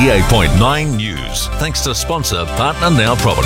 88.9 News. Thanks to sponsor Partner Now Property.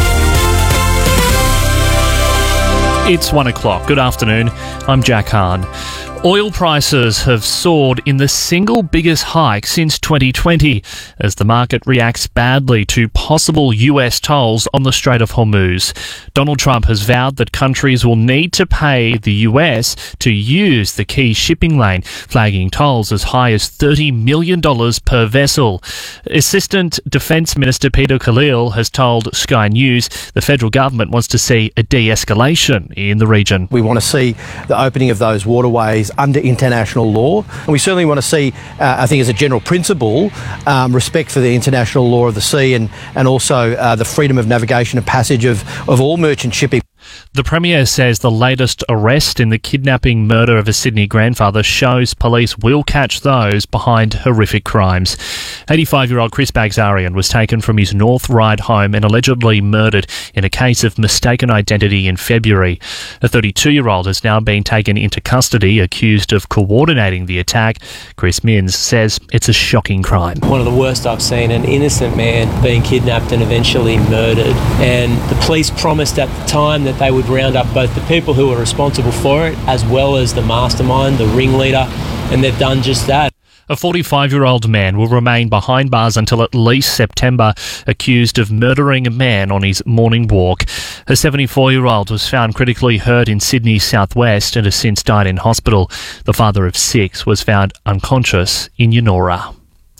It's 1 o'clock. Good afternoon. I'm Jack Hahn. Oil prices have soared in the single biggest hike since 2020 as the market reacts badly to possible US tolls on the Strait of Hormuz. Donald Trump has vowed that countries will need to pay the US to use the key shipping lane, flagging tolls as high as $30 million per vessel. Assistant Defence Minister Peter Khalil has told Sky News the federal government wants to see a de-escalation in the region. We want to see the opening of those waterways under international law. And we certainly want to see, I think as a general principle, respect for the international law of the sea and also the freedom of navigation and passage of all merchant shipping. The Premier says the latest arrest in the kidnapping murder of a Sydney grandfather shows police will catch those behind horrific crimes. 85-year-old Chris Bagzarian was taken from his North Ryde home and allegedly murdered in a case of mistaken identity in February. A 32-year-old has now been taken into custody, accused of coordinating the attack. Chris Minns says it's a shocking crime. One of the worst I've seen, an innocent man being kidnapped and eventually murdered. And the police promised at the time that they would round up both the people who were responsible for it as well as the mastermind, the ringleader, and they've done just that. A 45-year-old man will remain behind bars until at least September, accused of murdering a man on his morning walk. A 74-year-old was found critically hurt in Sydney's southwest and has since died in hospital. The father of 6 was found unconscious in Yennora.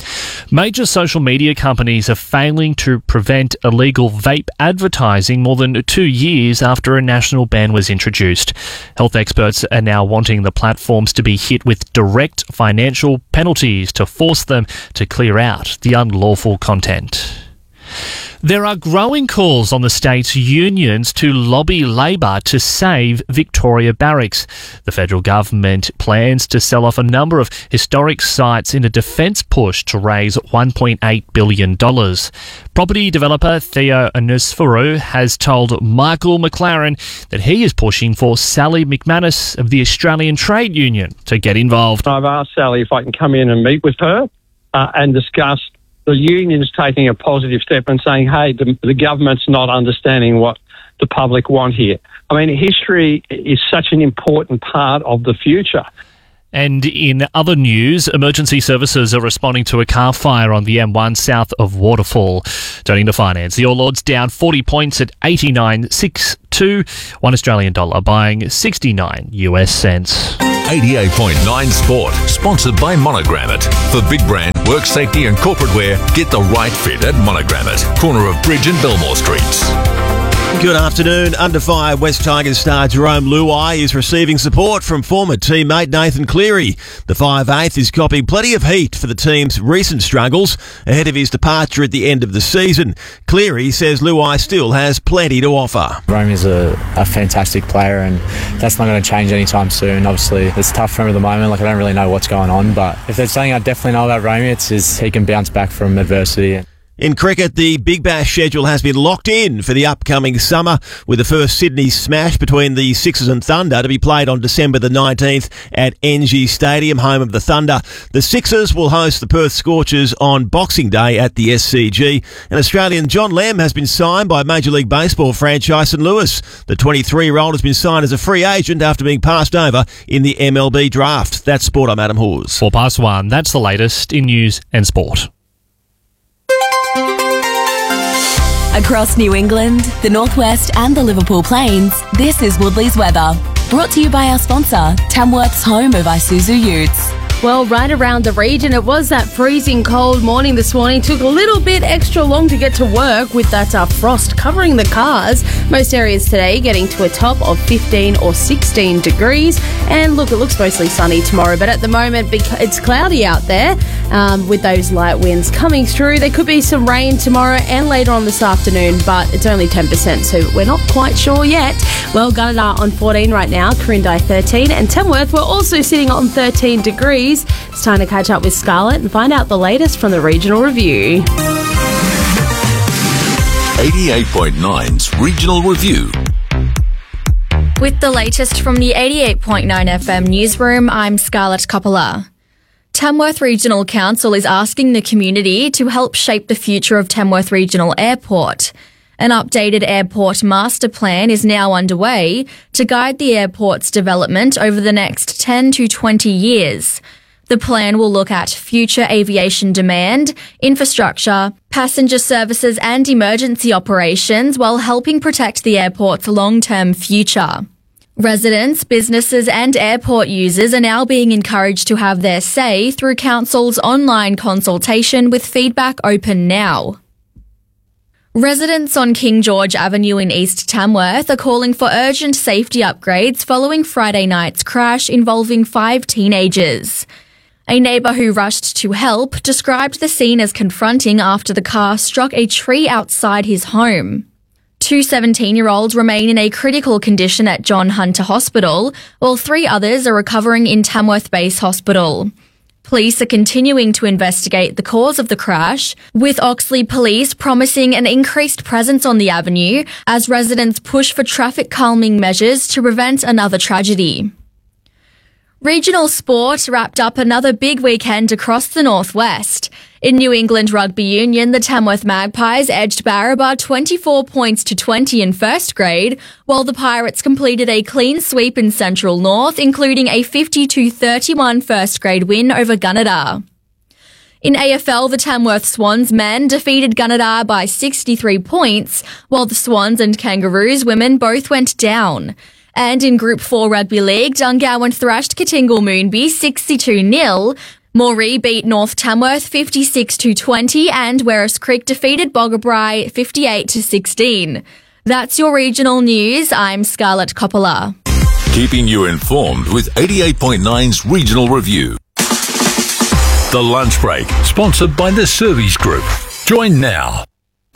Major social media companies are failing to prevent illegal vape advertising more than 2 years after a national ban was introduced. Health experts are now wanting the platforms to be hit with direct financial penalties to force them to clear out the unlawful content. There are growing calls on the state's unions to lobby Labor to save Victoria Barracks. The federal government plans to sell off a number of historic sites in a defence push to raise $1.8 billion. Property developer Theo Onesphorou has told Michael McLaren that he is pushing for Sally McManus of the Australian Trade Union to get involved. I've asked Sally if I can come in and meet with her and discuss the union's taking a positive step and saying, hey, the government's not understanding what the public want here. I mean, history is such an important part of the future. And in other news, emergency services are responding to a car fire on the M1 south of Waterfall. Turning to finance, the All Ords down 40 points at 89.62, $1 Australian dollar buying 69 US cents. 88.9 Sport, sponsored by Monogrammet. For big brand, work safety and corporate wear, get the right fit at Monogrammet, corner of Bridge and Belmore Streets. Good afternoon. Under fire, West Tigers star Jerome Luai is receiving support from former teammate Nathan Cleary. The 5'8" is copying plenty of heat for the team's recent struggles ahead of his departure at the end of the season. Cleary says Luai still has plenty to offer. Jerome is a fantastic player and that's not going to change anytime soon. Obviously, it's tough for him at the moment. I don't really know what's going on, but if there's something I definitely know about Romeo, it's he can bounce back from adversity. In cricket, the Big Bash schedule has been locked in for the upcoming summer, with the first Sydney smash between the Sixers and Thunder to be played on December the 19th at NG Stadium, home of the Thunder. The Sixers will host the Perth Scorchers on Boxing Day at the SCG. And Australian John Lem has been signed by Major League Baseball franchise St. Louis. The 23-year-old has been signed as a free agent after being passed over in the MLB draft. That's Sport. I'm Adam Hawes. 1:04. That's the latest in news and sport. Across New England, the Northwest and the Liverpool Plains, this is Woodley's weather. Brought to you by our sponsor, Tamworth's home of Isuzu Utes. Well, right around the region, it was that freezing cold morning this morning. Took a little bit extra long to get to work with that frost covering the cars. Most areas today getting to a top of 15 or 16 degrees. And look, it looks mostly sunny tomorrow, but at the moment it's cloudy out there with those light winds coming through. There could be some rain tomorrow and later on this afternoon, but it's only 10%, so we're not quite sure yet. Well, Gunnedah on 14 right now, Corindai 13, and Tamworth, we're also sitting on 13 degrees. It's time to catch up with Scarlett and find out the latest from the Regional Review. 88.9's Regional Review. With the latest from the 88.9 FM newsroom, I'm Scarlett Coppola. Tamworth Regional Council is asking the community to help shape the future of Tamworth Regional Airport. An updated airport master plan is now underway to guide the airport's development over the next 10 to 20 years. The plan will look at future aviation demand, infrastructure, passenger services and emergency operations while helping protect the airport's long-term future. Residents, businesses and airport users are now being encouraged to have their say through Council's online consultation with feedback open now. Residents on King George Avenue in East Tamworth are calling for urgent safety upgrades following Friday night's crash involving 5 teenagers. A neighbour who rushed to help described the scene as confronting after the car struck a tree outside his home. 2 17-year-olds remain in a critical condition at John Hunter Hospital, while 3 others are recovering in Tamworth Base Hospital. Police are continuing to investigate the cause of the crash, with Oxley Police promising an increased presence on the avenue as residents push for traffic calming measures to prevent another tragedy. Regional sport wrapped up another big weekend across the northwest. In New England Rugby Union, the Tamworth Magpies edged Barraba 24 points to 20 in first grade, while the Pirates completed a clean sweep in Central North, including a 50-31 first grade win over Gunnedah. In AFL, the Tamworth Swans men defeated Gunnedah by 63 points, while the Swans and Kangaroos women both went down. And in Group 4 Rugby League, Dungowan thrashed Katingal Moonbee 62-0. Moree beat North Tamworth 56-20 and Werris Creek defeated Boggabri 58-16. That's your regional news. I'm Scarlett Coppola. Keeping you informed with 88.9's Regional Review. The Lunch Break, sponsored by the Service Group. Join now.